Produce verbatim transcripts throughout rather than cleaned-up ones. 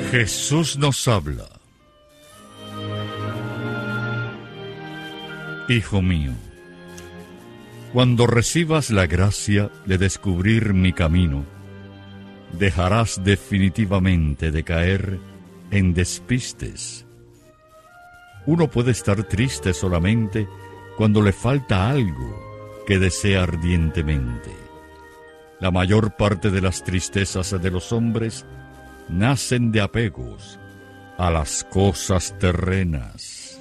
Jesús nos habla. Hijo mío, cuando recibas la gracia de descubrir mi camino, dejarás definitivamente de caer en despistes. Uno puede estar triste solamente cuando le falta algo que desea ardientemente. La mayor parte de las tristezas de los hombres nacen de apegos a las cosas terrenas.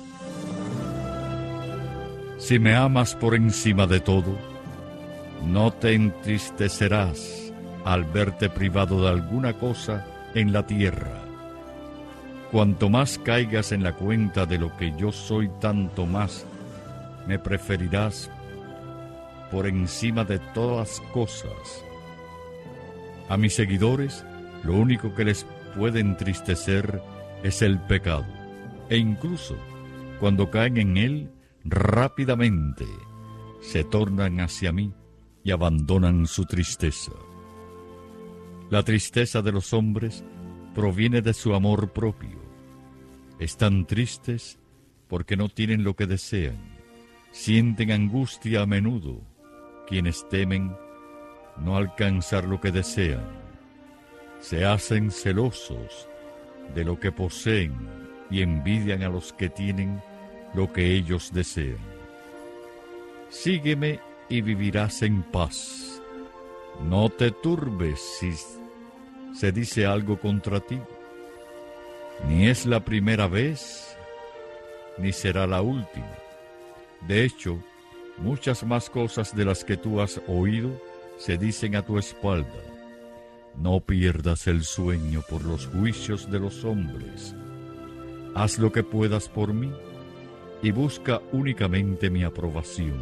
Si me amas por encima de todo, no te entristecerás al verte privado de alguna cosa en la tierra. Cuanto más caigas en la cuenta de lo que yo soy, tanto más me preferirás por encima de todas cosas. A mis seguidores, lo único que les puede entristecer es el pecado, e incluso cuando caen en él, rápidamente se tornan hacia mí y abandonan su tristeza. La tristeza de los hombres proviene de su amor propio. Están tristes porque no tienen lo que desean. Sienten angustia a menudo quienes temen no alcanzar lo que desean. Se hacen celosos de lo que poseen y envidian a los que tienen lo que ellos desean. Sígueme y vivirás en paz. No te turbes si se dice algo contra ti. Ni es la primera vez, ni será la última. De hecho, muchas más cosas de las que tú has oído se dicen a tu espalda. No pierdas el sueño por los juicios de los hombres. Haz lo que puedas por mí y busca únicamente mi aprobación.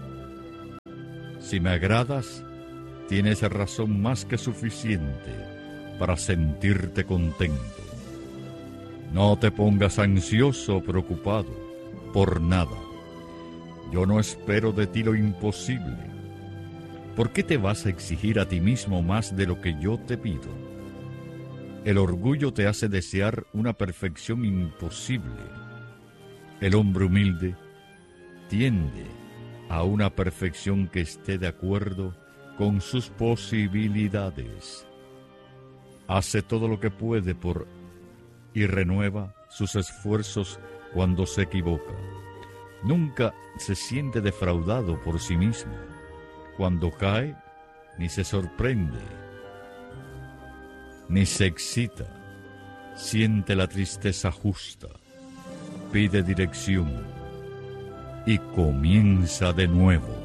Si me agradas, tienes razón más que suficiente para sentirte contento. No te pongas ansioso o preocupado por nada. Yo no espero de ti lo imposible. ¿Por qué te vas a exigir a ti mismo más de lo que yo te pido? El orgullo te hace desear una perfección imposible. El hombre humilde tiende a una perfección que esté de acuerdo con sus posibilidades. Hace todo lo que puede por y renueva sus esfuerzos cuando se equivoca. Nunca se siente defraudado por sí mismo. Cuando cae, ni se sorprende, ni se excita. Siente la tristeza justa, pide dirección y comienza de nuevo.